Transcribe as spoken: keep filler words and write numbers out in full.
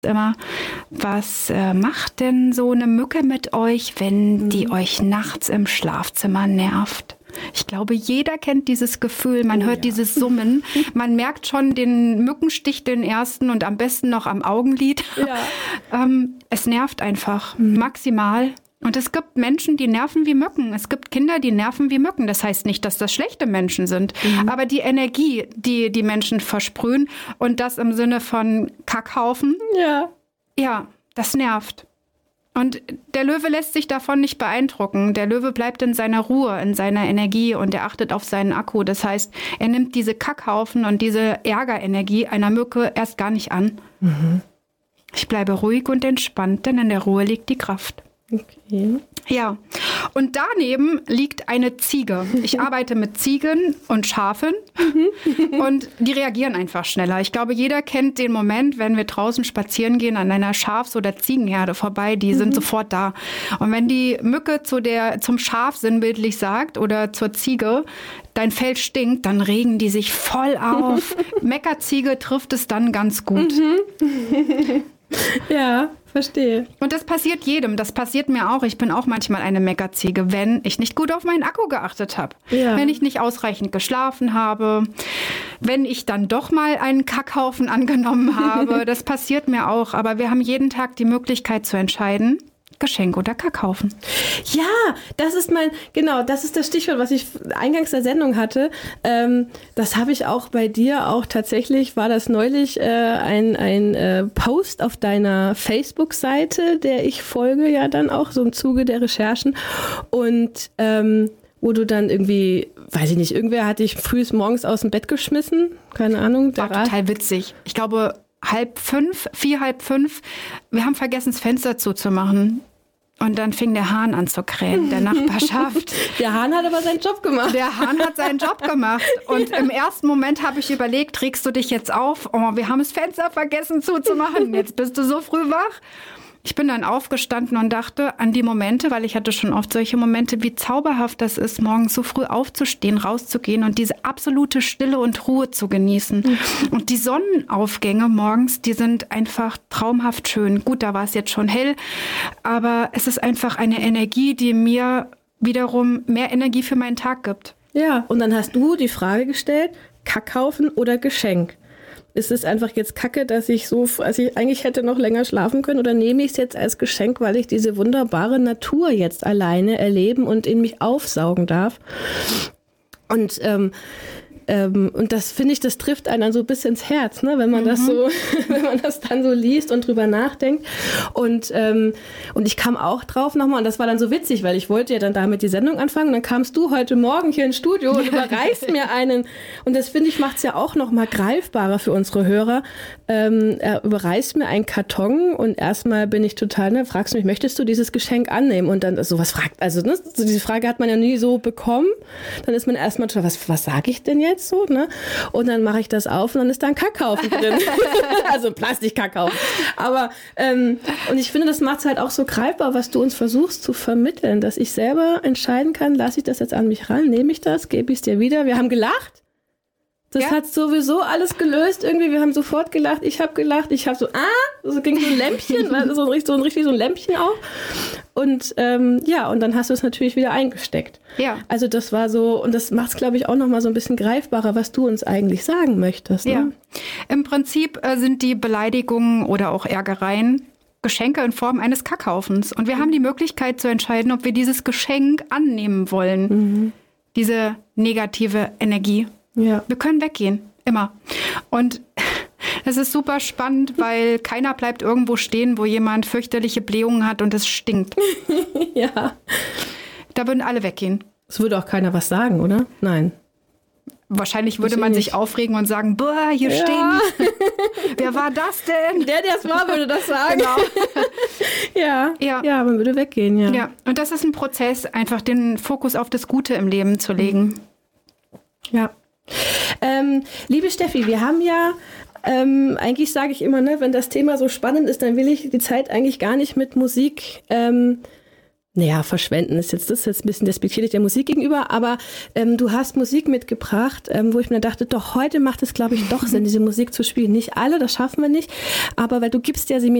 immer, was äh, macht denn so eine Mücke mit euch, wenn die mhm. euch nachts im Schlafzimmer nervt? Ich glaube, jeder kennt dieses Gefühl, man oh, hört ja. dieses Summen, man merkt schon den Mückenstich, den ersten und am besten noch am Augenlid. Ja. ähm, es nervt einfach, mhm. maximal. Und es gibt Menschen, die nerven wie Mücken. Es gibt Kinder, die nerven wie Mücken. Das heißt nicht, dass das schlechte Menschen sind. Mhm. Aber die Energie, die die Menschen versprühen und das im Sinne von Kackhaufen, ja, ja, das nervt. Und der Löwe lässt sich davon nicht beeindrucken. Der Löwe bleibt in seiner Ruhe, in seiner Energie und er achtet auf seinen Akku. Das heißt, er nimmt diese Kackhaufen und diese Ärgerenergie einer Mücke erst gar nicht an. Mhm. Ich bleibe ruhig und entspannt, denn in der Ruhe liegt die Kraft. Okay. Ja, und daneben liegt eine Ziege. Ich arbeite mit Ziegen und Schafen und die reagieren einfach schneller. Ich glaube, jeder kennt den Moment, wenn wir draußen spazieren gehen an einer Schafs- oder Ziegenherde vorbei, die sind mhm. sofort da. Und wenn die Mücke zu der, zum Schaf sinnbildlich sagt oder zur Ziege, dein Fell stinkt, dann regen die sich voll auf. Meckerziege trifft es dann ganz gut. Mhm. Ja, verstehe. Und das passiert jedem. Das passiert mir auch. Ich bin auch manchmal eine Meckerziege, wenn ich nicht gut auf meinen Akku geachtet habe. Ja. Wenn ich nicht ausreichend geschlafen habe. Wenn ich dann doch mal einen Kackhaufen angenommen habe. Das passiert mir auch. Aber wir haben jeden Tag die Möglichkeit zu entscheiden, Geschenk oder Kackhaufen. Ja, das ist mein, genau, das ist das Stichwort, was ich eingangs der Sendung hatte. Ähm, das habe ich auch bei dir auch tatsächlich, war das neulich äh, ein, ein äh, Post auf deiner Facebook-Seite, der ich folge ja dann auch so im Zuge der Recherchen und ähm, wo du dann irgendwie, weiß ich nicht, irgendwer hat dich frühs morgens aus dem Bett geschmissen, keine Ahnung. War total witzig. Ich glaube, halb fünf, vier, halb fünf, wir haben vergessen, das Fenster zuzumachen. Und dann fing der Hahn an zu krähen, der Nachbarschaft. Der Hahn hat aber seinen Job gemacht. Der Hahn hat seinen Job gemacht. Und ja. im ersten Moment habe ich überlegt, regst du dich jetzt auf? Oh, wir haben das Fenster vergessen zuzumachen. Jetzt bist du so früh wach. Ich bin dann aufgestanden und dachte an die Momente, weil ich hatte schon oft solche Momente, wie zauberhaft das ist, morgens so früh aufzustehen, rauszugehen und diese absolute Stille und Ruhe zu genießen. Mhm. Und die Sonnenaufgänge morgens, die sind einfach traumhaft schön. Gut, da war es jetzt schon hell, aber es ist einfach eine Energie, die mir wiederum mehr Energie für meinen Tag gibt. Ja, und dann hast du die Frage gestellt, Kackhaufen oder Geschenk? Ist es einfach jetzt Kacke, dass ich so, also ich eigentlich hätte noch länger schlafen können, oder nehme ich es jetzt als Geschenk, weil ich diese wunderbare Natur jetzt alleine erleben und in mich aufsaugen darf? Und ähm, ähm, und das finde ich, das trifft einen dann so bis ins Herz, ne, wenn man mhm. das so, wenn man das dann so liest und drüber nachdenkt. Und ähm, und ich kam auch drauf nochmal, und das war dann so witzig, weil ich wollte ja dann damit die Sendung anfangen, und dann kamst du heute Morgen hier ins Studio und überreichst mir einen, und das finde ich, macht es ja auch nochmal greifbarer für unsere Hörer. Ähm, er überreißt mir einen Karton, und erstmal bin ich total, ne, fragst mich, möchtest du dieses Geschenk annehmen? Und dann so was fragt, also ne, so diese Frage hat man ja nie so bekommen. Dann ist man erstmal total, was, was sage ich denn jetzt so, ne? Und dann mache ich das auf, und dann ist da ein Kackhaufen drin. Also ein Plastikkackhaufen. Aber, ähm, und ich finde, das macht es halt auch so greifbar, was du uns versuchst zu vermitteln, dass ich selber entscheiden kann, lasse ich das jetzt an mich ran, nehme ich das, gebe ich es dir wieder. Wir haben gelacht. Das ja. hat sowieso alles gelöst irgendwie. Wir haben sofort gelacht. Ich habe gelacht. Ich habe so, ah, so ging so ein Lämpchen, so ein, so ein richtig so ein Lämpchen auf. Und ähm, ja, und dann hast du es natürlich wieder eingesteckt. Ja. Also das war so, und das macht es, glaube ich, auch nochmal so ein bisschen greifbarer, was du uns eigentlich sagen möchtest. Ne? Ja. Im Prinzip äh, sind die Beleidigungen oder auch Ärgereien Geschenke in Form eines Kackhaufens. Und wir haben die Möglichkeit zu entscheiden, ob wir dieses Geschenk annehmen wollen. Mhm. Diese negative Energie. Ja. Wir können weggehen, immer. Und es ist super spannend, weil keiner bleibt irgendwo stehen, wo jemand fürchterliche Blähungen hat und es stinkt. Ja. Da würden alle weggehen. Es würde auch keiner was sagen, oder? Nein. Wahrscheinlich würde man sich aufregen und sagen, boah, hier ja. stehen. Wer war das denn? Der, der es war, würde das sagen. Genau. ja. Ja. ja, man würde weggehen, ja. Ja, und das ist ein Prozess, einfach den Fokus auf das Gute im Leben zu legen. Ja. Ähm, liebe Steffi, wir haben ja, ähm, eigentlich sage ich immer, ne, wenn das Thema so spannend ist, dann will ich die Zeit eigentlich gar nicht mit Musik ähm, Naja, verschwenden ist jetzt, das ist jetzt ein bisschen despektierlich der Musik gegenüber, aber ähm, du hast Musik mitgebracht, ähm, wo ich mir dachte, doch, heute macht es, glaube ich, doch Sinn, diese Musik zu spielen. Nicht alle, das schaffen wir nicht, aber weil du gibst ja Seminare